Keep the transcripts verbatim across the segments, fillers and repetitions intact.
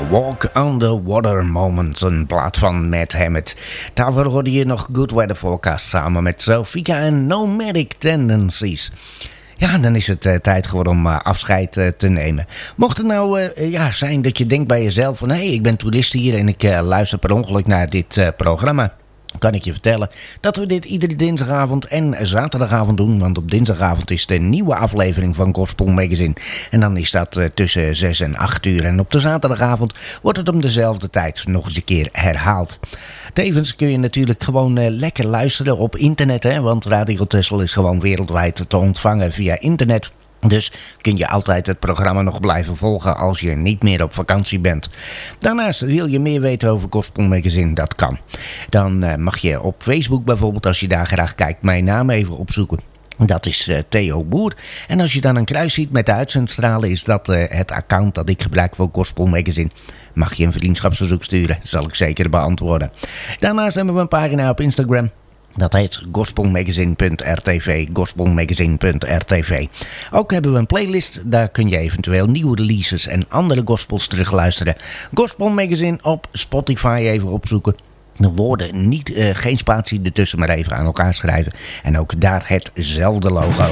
Walk on the Water Moment, een plaat van Matt Hammett. Daarvoor hoorde je nog Good Weather Forecast samen met Sofika en Nomadic Tendencies. Ja, dan is het uh, tijd geworden om uh, afscheid uh, te nemen. Mocht het nou uh, ja, zijn dat je denkt bij jezelf van... hé, hey, ik ben toerist hier en ik uh, luister per ongeluk naar dit uh, programma... kan ik je vertellen dat we dit iedere dinsdagavond en zaterdagavond doen. Want op dinsdagavond is de nieuwe aflevering van Gospel Magazine. En dan is dat uh, tussen zes en acht uur. En op de zaterdagavond wordt het om dezelfde tijd nog eens een keer herhaald. Tevens kun je natuurlijk gewoon uh, lekker luisteren op internet. Hè, want Radio Texel is gewoon wereldwijd te ontvangen via internet. Dus kun je altijd het programma nog blijven volgen als je niet meer op vakantie bent. Daarnaast wil je meer weten over Gospel Magazine, dat kan. Dan uh, mag je op Facebook bijvoorbeeld, als je daar graag kijkt, mijn naam even opzoeken. Dat is uh, Theo Boer. En als je dan een kruis ziet met de uitzendstralen, is dat uh, het account dat ik gebruik voor Gospel Magazine. Mag je een vriendschapsverzoek sturen, zal ik zeker beantwoorden. Daarnaast hebben we een pagina op Instagram. Dat heet gospelmagazine punt r t v, gospelmagazine punt r t v. Ook hebben we een playlist, daar kun je eventueel nieuwe releases en andere gospels terugluisteren. Gospel Magazine op Spotify even opzoeken. De woorden, niet, uh, geen spatie ertussen, maar even aan elkaar schrijven. En ook daar hetzelfde logo.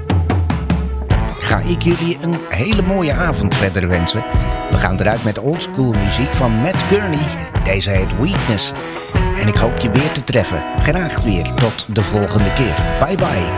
Ga ik jullie een hele mooie avond verder wensen. We gaan eruit met oldschool muziek van Matt Gurney. Deze heet Weakness. En ik hoop je weer te treffen. Graag weer tot de volgende keer. Bye bye.